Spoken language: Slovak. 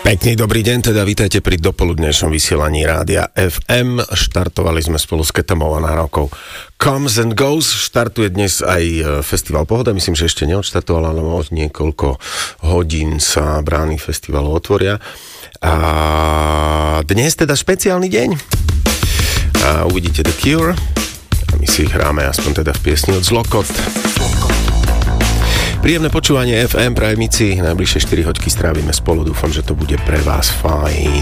Pekný dobrý deň, teda vítajte pri dopoludnejšom vysielaní Rádia FM. Štartovali sme spolu s Ketamou a nárokou Comes and Goes. Štartuje dnes aj Festival Pohoda, myslím, že ešte neodštartoval, ale o niekoľko hodín sa brány festivalu otvoria. A dnes teda špeciálny deň. A uvidíte The Cure. A my si ich hráme aspoň teda v piesni od Zlokot. Príjemné počúvanie FM, prajmici, najbližšie 4 hoďky strávime spolu, dúfam, že to bude pre vás fajn.